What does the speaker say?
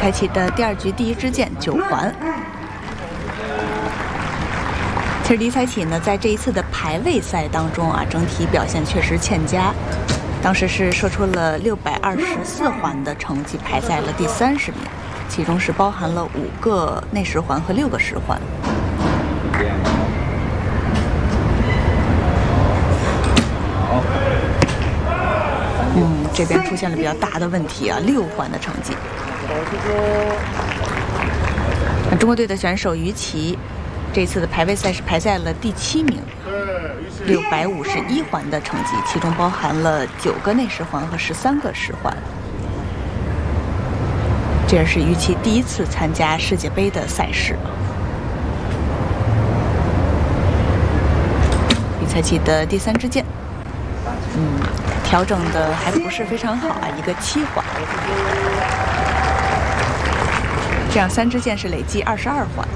才起的第2局第1支箭9环。其实李彩启呢，在这一次的排位赛当中啊，整体表现确实欠佳，当时是射出了624环的成绩，排在了第30名，其中是包含了5个内10环和6个10环。这边出现了比较大的问题啊，6环的成绩。中国队的选手于琦，这次的排位赛是排在了第7名，651环的成绩，其中包含了9个内10环和13个10环。这也是于琦第1次参加世界杯的赛事。李彩启的第3支箭，调整的还不是非常好啊，一个7环，这样3支箭是累计22环。